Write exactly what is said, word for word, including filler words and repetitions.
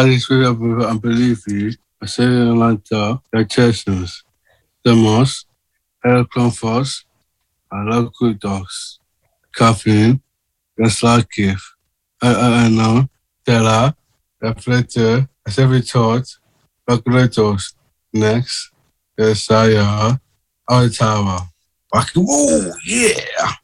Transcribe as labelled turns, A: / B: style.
A: Alice with Unbelievy, Atlanta, Chestnuts, Demos, El Clonfos, I love good dogs. Caffeine, that's like gift. I, I, I know, Della, Reflector, as every thought, Calculators. Next, there's Saya, Altawa. Woo, yeah!